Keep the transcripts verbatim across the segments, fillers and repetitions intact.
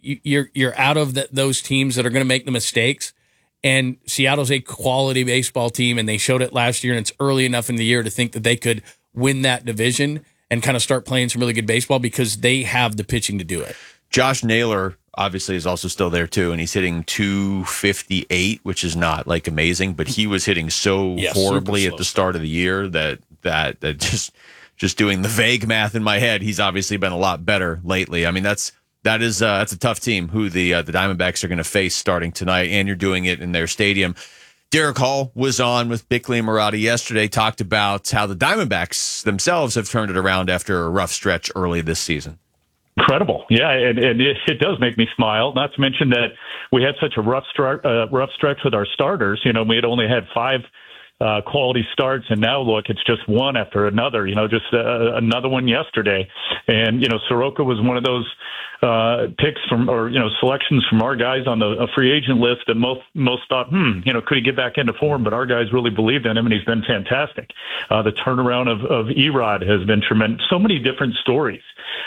you, you're you're out of the, those teams that are going to make the mistakes. And Seattle's a quality baseball team, and they showed it last year, and it's early enough in the year to think that they could win that division and kind of start playing some really good baseball because they have the pitching to do it. Josh Naylor obviously is also still there too, and he's hitting two fifty-eight, which is not like amazing, but he was hitting so yeah, horribly at the start of the year that that that just just doing the vague math in my head, he's obviously been a lot better lately. I mean, that's that is uh, that's a tough team who the uh, the Diamondbacks are going to face starting tonight, and you're doing it in their stadium. Derek Hall was on with Bickley and Murata yesterday, talked about how the Diamondbacks themselves have turned it around after a rough stretch early this season. Incredible. Yeah, and, and it, it does make me smile, not to mention that we had such a rough, start, uh, rough stretch with our starters. You know, we had only had five uh, quality starts, and now, look, it's just one after another, you know, just uh, another one yesterday. And, you know, Soroka was one of those uh, picks from, or, you know, selections from our guys on the a free agent list that most, most thought, hmm, you know, could he get back into form? But our guys really believed in him, and he's been fantastic. Uh, the turnaround of, of Erod has been tremendous. So many different stories.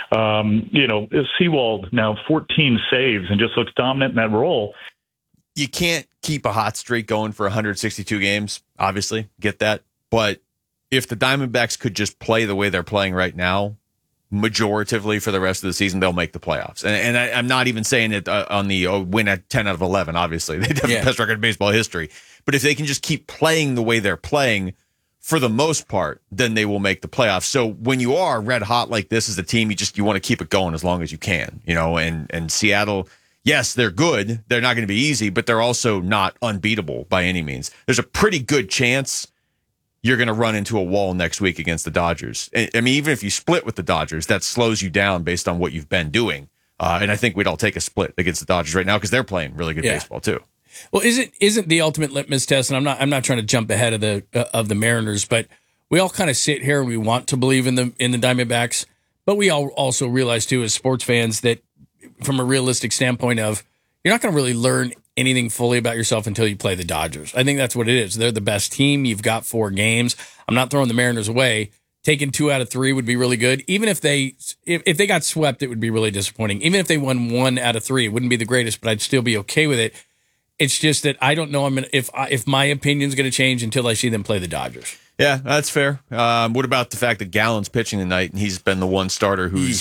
Um, you know, Sewald now fourteen saves and just looks dominant in that role. You can't keep a hot streak going for one hundred sixty-two games, obviously, get that. But if the Diamondbacks could just play the way they're playing right now, majoritively for the rest of the season, they'll make the playoffs. And, and I, I'm not even saying it uh, on the oh, win at ten out of eleven, obviously. They have yeah. the best record in baseball history. But if they can just keep playing the way they're playing, for the most part, then they will make the playoffs. So when you are red hot like this as a team, you just you want to keep it going as long as you can, you know. And and Seattle, yes, they're good. They're not going to be easy, but they're also not unbeatable by any means. There's a pretty good chance you're going to run into a wall next week against the Dodgers. I mean, even if you split with the Dodgers, that slows you down based on what you've been doing. Uh, and I think we'd all take a split against the Dodgers right now because they're playing really good yeah. baseball too. Well, isn't isn't the ultimate litmus test? And I'm not I'm not trying to jump ahead of the uh, of the Mariners, but we all kind of sit here and we want to believe in the in the Diamondbacks, but we all also realize too as sports fans that from a realistic standpoint of you're not going to really learn anything fully about yourself until you play the Dodgers. I think that's what it is. They're the best team. You've got four games. I'm not throwing the Mariners away. Taking two out of three would be really good. Even if they if, if they got swept, it would be really disappointing. Even if they won one out of three, it wouldn't be the greatest, but I'd still be okay with it. It's just that I don't know I'm gonna, if if my opinion's going to change until I see them play the Dodgers. Yeah, that's fair. Um, what about the fact that Gallen's pitching tonight and he's been the one starter who's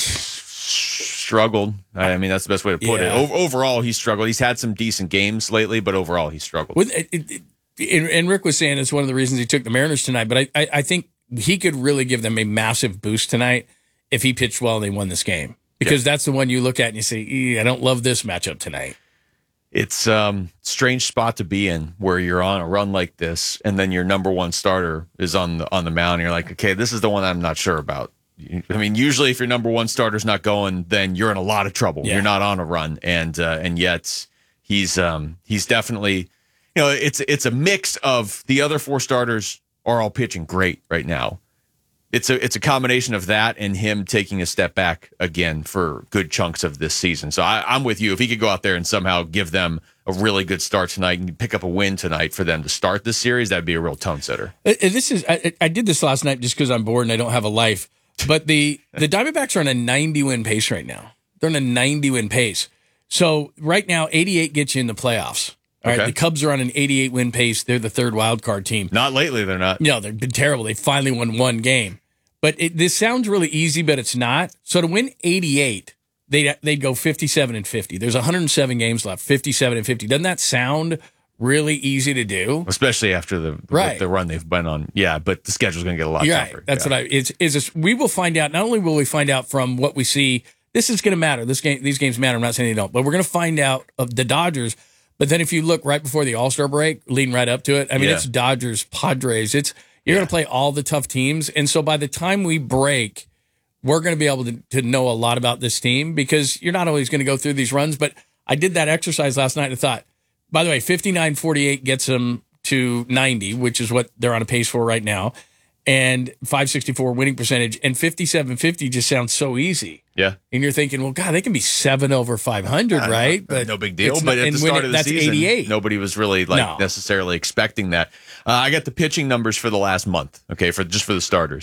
struggled? I mean, that's the best way to put yeah. it. O- overall, he's struggled. He's had some decent games lately, but overall, he's struggled. With it, it, it, and Rick was saying it's one of the reasons he took the Mariners tonight, but I, I, I think he could really give them a massive boost tonight if he pitched well and they won this game. Because yeah. that's the one you look at and you say, I don't love this matchup tonight. It's a um, strange spot to be in where you're on a run like this and then your number one starter is on the on the mound and you're like, okay, this is the one I'm not sure about. I mean, usually if your number one starter's not going, then you're in a lot of trouble. Yeah. You're not on a run. And uh, and yet he's um, he's definitely, you know, it's it's a mix of the other four starters are all pitching great right now. It's a it's a combination of that and him taking a step back again for good chunks of this season. So I, I'm with you. If he could go out there and somehow give them a really good start tonight and pick up a win tonight for them to start this series, that'd be a real tone setter. This is I, I did this last night just because I'm bored and I don't have a life. But the the Diamondbacks are on a ninety win pace right now. They're on a ninety win pace. So right now, eighty-eight gets you in the playoffs. All right, okay. The Cubs are on an eighty-eight win pace. They're the third wild card team. Not lately, they're not. No, they've been terrible. They finally won one game. But it, this sounds really easy, but it's not. So to win eighty-eight, they'd, they'd go fifty-seven and fifty. There's one hundred seven games left, fifty-seven and fifty. Doesn't that sound really easy to do? Especially after the right. the run they've been on. Yeah, but the schedule's going to get a lot You're tougher. Right. That's yeah. what I. It's is this, we will find out. Not only will we find out from what we see, this is going to matter. This game, these games matter. I'm not saying they don't, but we're going to find out of the Dodgers. But then if you look right before the All-Star break, leading right up to it, I mean, yeah. it's Dodgers, Padres. It's You're yeah. going to play all the tough teams. And so by the time we break, we're going to be able to, to know a lot about this team because you're not always going to go through these runs. But I did that exercise last night and thought, by the way, fifty-nine forty-eight gets them to ninety, which is what they're on a pace for right now, and five sixty-four winning percentage, and fifty-seven fifty just sounds so easy. Yeah. And you're thinking, well, God, they can be seven over five hundred, uh, right? But no big deal. But at the start it, of the that's season, eighty-eight. Nobody was really like no. necessarily expecting that. Uh, I got the pitching numbers for the last month, okay, for just for the starters.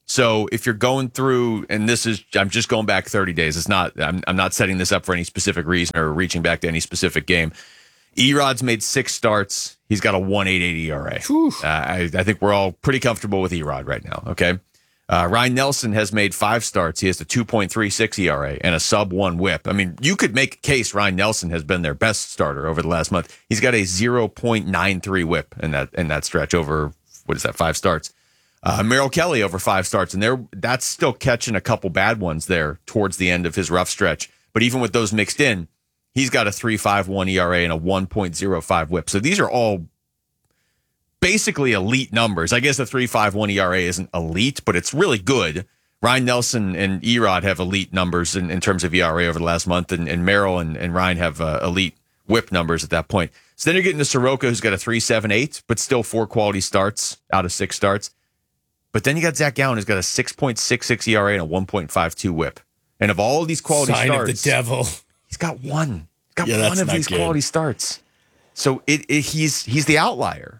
So if you're going through, and this is, I'm just going back thirty days. It's not, I'm, I'm not setting this up for any specific reason or reaching back to any specific game. Erod's made six starts. He's got a one point eight eight E R A. Uh, I, I think we're all pretty comfortable with Erod right now. Okay. Uh, Ryan Nelson has made five starts. He has a two point three six E R A and a sub one whip. I mean, you could make a case Ryan Nelson has been their best starter over the last month. He's got a zero point nine three whip in that, in that stretch over, what is that, five starts. Uh, Merrill Kelly over five starts, and they're, that's still catching a couple bad ones there towards the end of his rough stretch. But even with those mixed in, he's got a three point five one E R A and a one point oh five whip. So these are all basically elite numbers. I guess the three point five one E R A isn't elite, but it's really good. Ryan Nelson and Erod have elite numbers in, in terms of E R A over the last month, and, and Merrill and, and Ryan have uh, elite whip numbers at that point. So then you're getting to Soroka, who's got a three point seven eight, but still four quality starts out of six starts. But then you got Zach Gallen, who's got a six point six six E R A and a one point five two whip. And of all these quality Sign starts, of the devil. He's got one. He's got Yeah, one of not these good. quality starts. So it, it he's he's the outlier.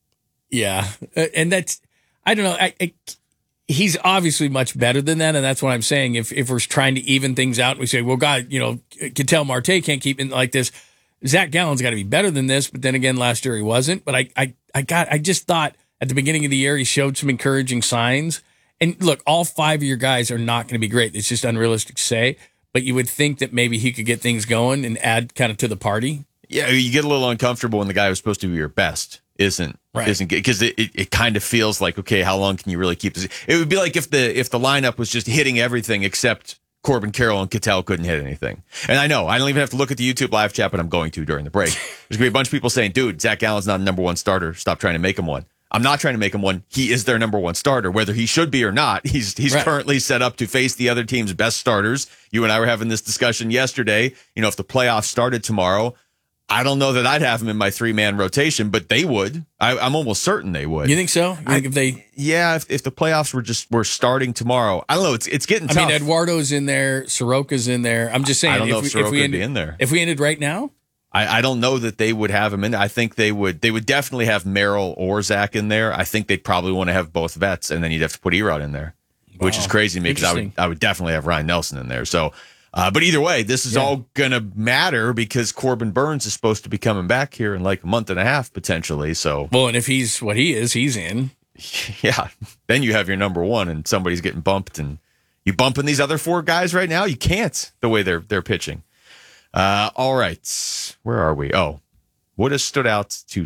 Yeah, uh, and that's, I don't know. I, I, he's obviously much better than that, and that's what I'm saying. If if we're trying to even things out, we say, well, God, you know, Ketel Marte can't keep it like this. Zach Gallen's got to be better than this. But then again, last year he wasn't. But I, I, I got, I just thought at the beginning of the year he showed some encouraging signs. And look, all five of your guys are not going to be great. It's just unrealistic to say. But you would think that maybe he could get things going and add kind of to the party. Yeah, you get a little uncomfortable when the guy who's supposed to be your best isn't Right. isn't because it, it, it kind of feels like, okay, how long can you really keep this? It would be like if the if the lineup was just hitting everything except Corbin Carroll and Ketel couldn't hit anything. And I know I don't even have to look at the YouTube live chat, but I'm going to during the break. There's gonna be a bunch of people saying, "Dude, Zach Gallen's not a number one starter. Stop trying to make him one." I'm not trying to make him one. He is their number one starter, whether he should be or not. He's he's Right. currently set up to face the other team's best starters. You and I were having this discussion yesterday. You know, if the playoffs started tomorrow, I don't know that I'd have him in my three-man rotation, but they would. I, I'm almost certain they would. You think so? You think if they, Yeah, if, if the playoffs were just were starting tomorrow, I don't know. It's it's getting I tough. mean, Eduardo's in there, Soroka's in there. I'm just saying, I don't know if, if we, Soroka if we would ended, be in there. if we ended right now, I, I don't know that they would have him in. I think they would. They would definitely have Merrill or Zach in there. I think they'd probably want to have both vets, and then you'd have to put Erod in there, which Wow. is crazy to me because I would Interesting. I would definitely have Ryan Nelson in there. So, uh, but either way, this is Yeah. all gonna matter because Corbin Burns is supposed to be coming back here in like a month and a half potentially. So, well, and if he's what he is, he's in. yeah, then you have your number one, and somebody's getting bumped, and you bumping these other four guys right now. You can't the way they're they're pitching. Uh, all right, where are we? Oh, what has stood out to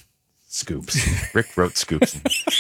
Scoops? Rick wrote Scoops.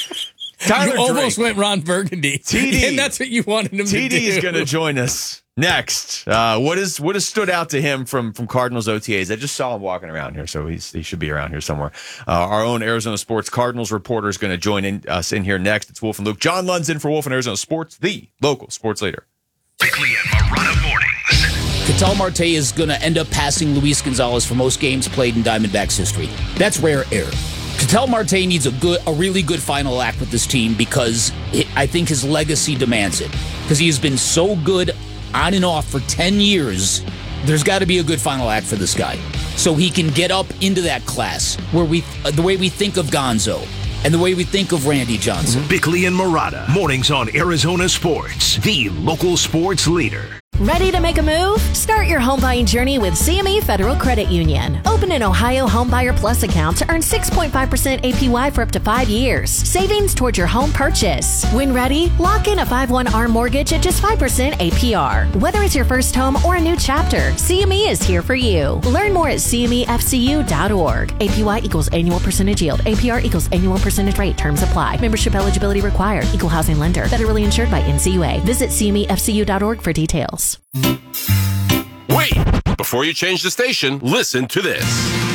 Tyler You almost Drake. went Ron Burgundy, T D. and that's what you wanted him T D to do. is going to join us next. Uh, what is what has stood out to him from from Cardinals O T As? I just saw him walking around here, so he's he should be around here somewhere. Uh, our own Arizona Sports Cardinals reporter is going to join in, us in here next. It's Wolf and Luke. John Lund's in for Wolf and Arizona Sports, the local sports leader. Bickley and Marotta mornings. Ketel Marte is going to end up passing Luis Gonzalez for most games played in Diamondbacks history. That's rare air. Ketel Marte needs a good, a really good final act with this team because it, I think his legacy demands it. Because he has been so good on and off for ten years, there's got to be a good final act for this guy, so he can get up into that class where we, uh, the way we think of Gonzo and the way we think of Randy Johnson. Bickley and Marotta mornings on Arizona Sports, the local sports leader. Ready to make a move? Start your home buying journey with C M E Federal Credit Union. Open an Ohio Homebuyer Plus account to earn six point five percent A P Y for up to five years. Savings towards your home purchase. When ready, lock in a five one R mortgage at just five percent A P R. Whether it's your first home or a new chapter, C M E is here for you. Learn more at C M E F C U dot org. A P Y equals annual percentage yield. A P R equals annual percentage rate. Terms apply. Membership eligibility required. Equal housing lender. Federally insured by N C U A. Visit C M E F C U dot org for details. Wait! Before you change the station, listen to this.